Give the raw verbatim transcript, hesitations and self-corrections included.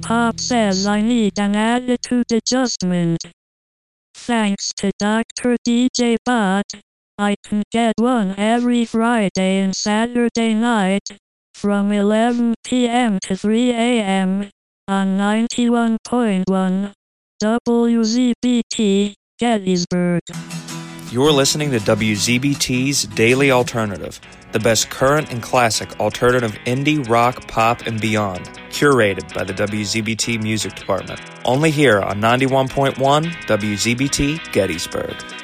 Pop says I need an attitude adjustment. Thanks to Doctor D J Bot, I can get one every Friday and Saturday night, from eleven p.m. to three a.m. on ninety-one point one W Z B T, Gettysburg. You're listening to W Z B T's Daily Alternative, the best current and classic alternative indie, rock, pop, and beyond, curated by the W Z B T Music Department. Only here on ninety-one point one W Z B T, Gettysburg.